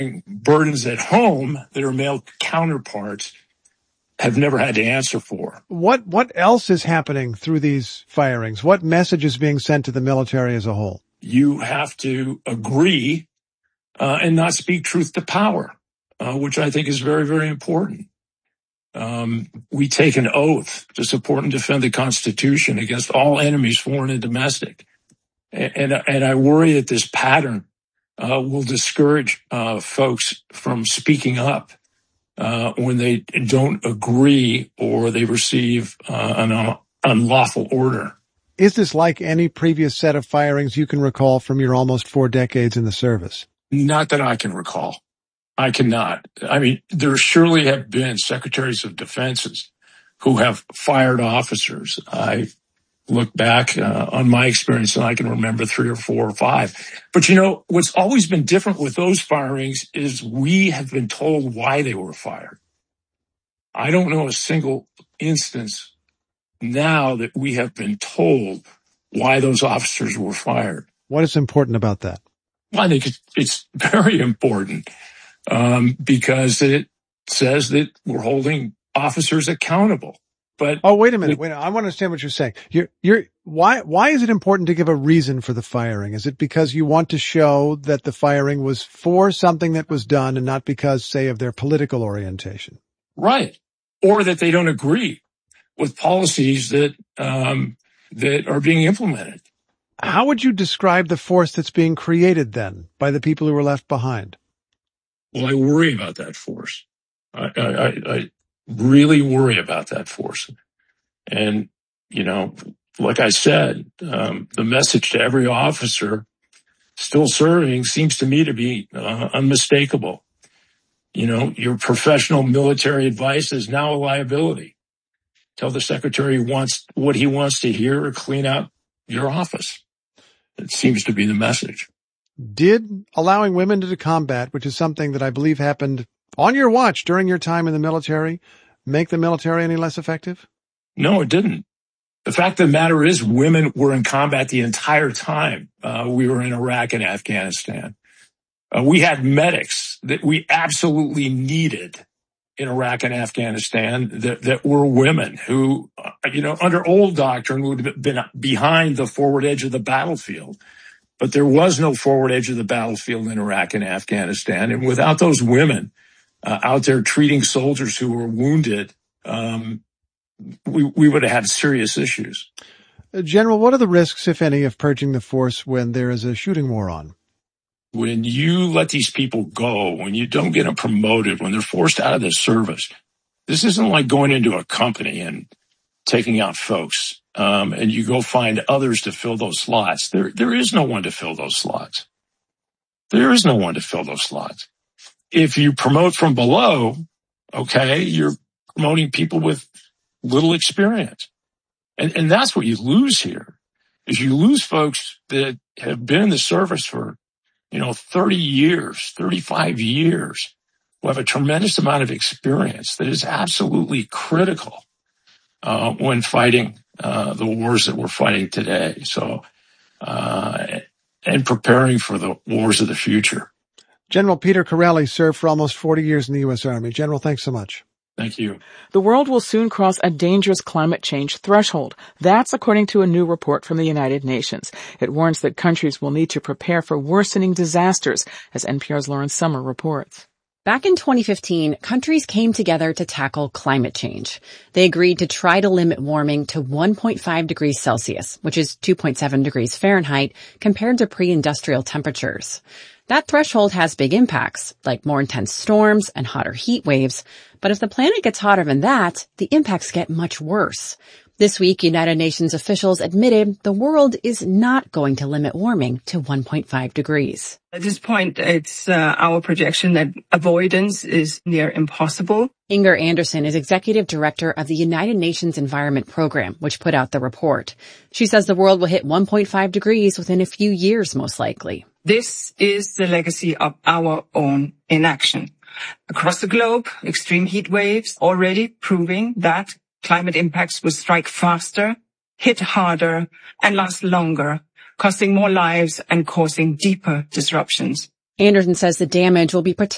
burdens at home that our male counterparts have never had to answer for. What else is happening through these firings? What message is being sent to the military as a whole? You have to agree and not speak truth to power, which I think is very, very important. We take an oath to support and defend the Constitution against all enemies, foreign and domestic. And I worry that this pattern will discourage folks from speaking up when they don't agree or they receive an unlawful order. Is this like any previous set of firings you can recall from your almost 4 decades in the service? Not that I can recall. I cannot. I mean, there surely have been secretaries of defenses who have fired officers. I look back on my experience and I can remember 3 or 4 or 5. But you know, what's always been different with those firings is we have been told why they were fired. I don't know a single instance now that we have been told why those officers were fired. What is important about that? I think it's very important because it says that we're holding officers accountable. But wait a minute. I want to understand what you're saying. Why is it important to give a reason for the firing? Is it because you want to show that the firing was for something that was done and not because, say, of their political orientation? Right. Or that they don't agree with policies that are being implemented. How would you describe the force that's being created then by the people who were left behind? Well, I worry about that force. I really worry about that force. And, you know, like I said, the message to every officer still serving seems to me to be unmistakable. You know, your professional military advice is now a liability. Tell the secretary what he wants to hear or clean out your office. It seems to be the message. Did allowing women to combat, which is something that I believe happened on your watch during your time in the military, make the military any less effective? No, it didn't. The fact of the matter is women were in combat the entire time we were in Iraq and Afghanistan. We had medics that we absolutely needed in Iraq and Afghanistan that were women who, you know, under old doctrine would have been behind the forward edge of the battlefield. But there was no forward edge of the battlefield in Iraq and Afghanistan. And without those women out there treating soldiers who were wounded, we would have had serious issues. General, what are the risks, if any, of purging the force when there is a shooting war on? When you let these people go, when you don't get them promoted, when they're forced out of the service, this isn't like going into a company and taking out folks, and you go find others to fill those slots. There is no one to fill those slots. There is no one to fill those slots. If you promote from below, okay, you're promoting people with little experience. And that's what you lose here, is you lose folks that have been in the service for 30 years, 35 years, who have a tremendous amount of experience that is absolutely critical when fighting the wars that we're fighting today. So, and preparing for the wars of the future. General Peter Corelli served for almost 40 years in the U.S. Army. General, thanks so much. Thank you. The world will soon cross a dangerous climate change threshold. That's according to a new report from the United Nations. It warns that countries will need to prepare for worsening disasters, as NPR's Lauren Sommer reports. Back in 2015, countries came together to tackle climate change. They agreed to try to limit warming to 1.5 degrees Celsius, which is 2.7 degrees Fahrenheit, compared to pre-industrial temperatures. That threshold has big impacts, like more intense storms and hotter heat waves. But if the planet gets hotter than that, the impacts get much worse. This week, United Nations officials admitted the world is not going to limit warming to 1.5 degrees. At this point, it's our projection that avoidance is near impossible. Inger Anderson is executive director of the United Nations Environment Program, which put out the report. She says the world will hit 1.5 degrees within a few years, most likely. This is the legacy of our own inaction. Across the globe, extreme heat waves already proving that climate impacts will strike faster, hit harder, and last longer, costing more lives and causing deeper disruptions. Anderson says the damage will be particularly